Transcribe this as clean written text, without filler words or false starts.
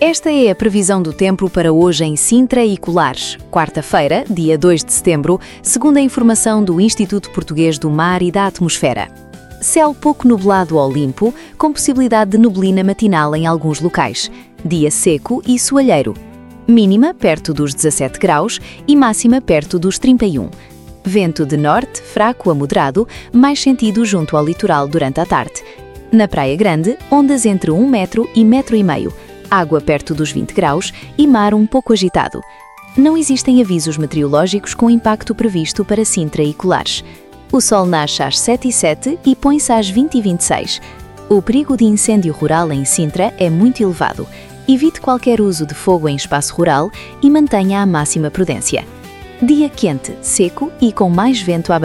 Esta é a previsão do tempo para hoje em Sintra e Colares, quarta-feira, dia 2 de setembro, segundo a informação do Instituto Português do Mar e da Atmosfera. Céu pouco nublado ou limpo, com possibilidade de neblina matinal em alguns locais. Dia seco e soalheiro. Mínima perto dos 17 graus e máxima perto dos 31. Vento de norte, fraco a moderado, mais sentido junto ao litoral durante a tarde. Na Praia Grande, ondas entre 1 metro e 1,5 metro. Água perto dos 20 graus e mar um pouco agitado. Não existem avisos meteorológicos com impacto previsto para Sintra e Colares. O sol nasce às 7h07 e põe-se às 20h26. O perigo de incêndio rural em Sintra é muito elevado. Evite qualquer uso de fogo em espaço rural e mantenha a máxima prudência. Dia quente, seco e com mais vento à